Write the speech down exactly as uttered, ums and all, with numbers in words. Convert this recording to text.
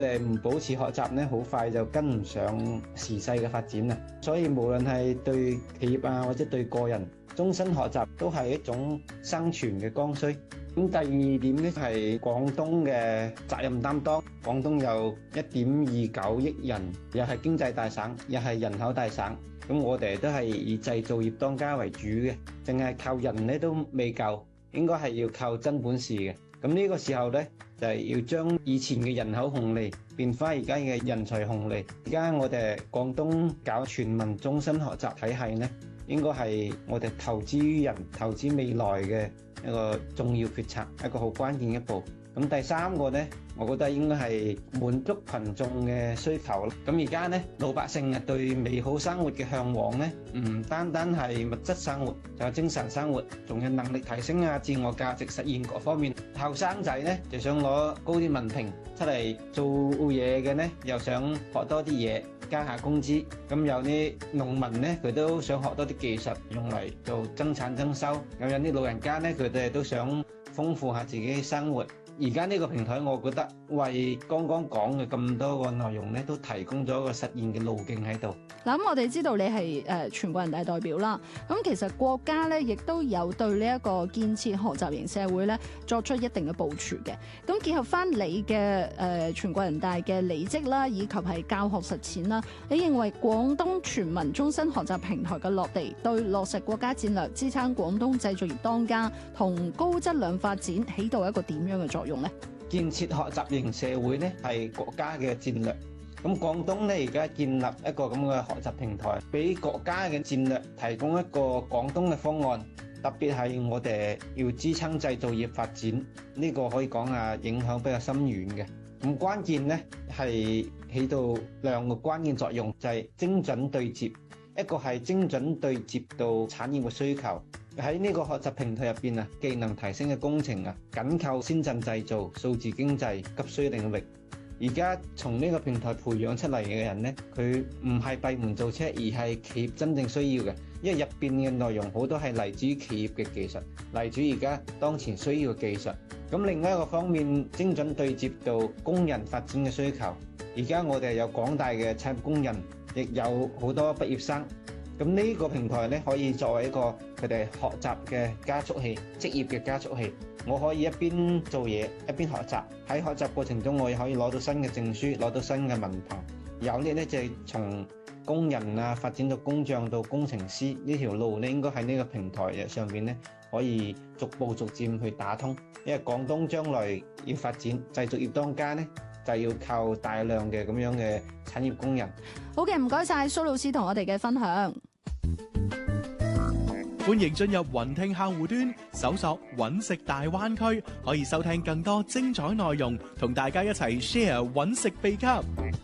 誒唔保持學習咧，好快就跟唔上時勢嘅發展啦。所以無論係對企業啊，或者對個人，終身學習都係一種生存嘅剛需。咁第二點咧係廣東嘅責任擔當。廣東有一點二九億人，又係經濟大省，又係人口大省。咁我哋都係以製造業當家為主嘅，淨係靠人咧都未夠，應該係要靠真本事嘅。咁呢個時候咧，就係要將以前嘅人口紅利變翻而家嘅人才紅利。而家我哋廣東搞全民終身學習體系咧，應該係我哋投資於人、投資未來嘅一個重要決策，一個好關鍵一步。咁第三個咧，我覺得應該係滿足群眾嘅需求。咁而家咧，老百姓啊對美好生活嘅嚮往咧，唔單單係物質生活，仲有精神生活，仲有能力提升啊、自我價值實現各方面。後生仔咧就想攞高啲文憑出嚟做嘢嘅咧，又想學多啲嘢，加下工資。咁有啲農民咧，佢都想學多啲技術，用嚟做增產增收。咁有啲老人家咧，佢哋都想豐富下自己嘅生活。而家呢個平台，我覺得為剛剛講嘅咁多個內容咧，都提供咗一個實現嘅路徑喺度。 嗱，咁我哋知道你係誒全國人大代表啦。咁其實國家咧，亦都有對呢一個建設學習型社會咧作出一定嘅部署嘅。咁結合翻你嘅誒全國人大嘅履職啦，以及係教學實踐啦，你認為廣東全民終身學習平台嘅落地，對落實國家戰略、支撐廣東製造業當家同高質量發展，起到一個點樣嘅作用呢？ 建設學習型社會咧係國家嘅戰略。咁廣東咧而家建立一個咁嘅學習平台，俾國家嘅戰略提供一個廣東嘅方案。特別係我哋要支撐製造業發展，呢個可以講啊影響比較深遠嘅。咁關鍵咧係起到兩個關鍵作用，就係精準對接。一個係精準對接到產業嘅需求。喺呢個學習平台入邊啊，技能提升嘅工程啊，緊扣先進製造、數字經濟急需領域。而家從呢個平台培養出嚟嘅人咧，佢唔係閉門造車，而係企業真正需要嘅。因為入邊嘅內容好多係嚟自於企業嘅技術，嚟自於而家當前需要嘅技術。咁另外一個方面，精準對接到工人發展嘅需求。而家我哋有廣大嘅產業工人，亦有好多畢業生。咁呢個平台咧，可以作為一個佢哋學習嘅加速器、職業嘅加速器。我可以一邊做嘢一邊學習，喺學習過程中我亦可以攞到新嘅證書，攞到新嘅文憑。有啲咧就係從工人啊發展到工匠到工程師呢條路咧，應該喺呢個平台上邊咧可以逐步逐漸去打通。因為廣東將來要發展製造業當家咧，就要靠大量嘅咁樣嘅產業工人。 好嘅，唔該晒蘇老師同我哋嘅分享。 歡迎進入雲聽客戶端，搜索揾食大灣區，可以收聽更多精彩內容，同大家一齊 share 揾食秘笈。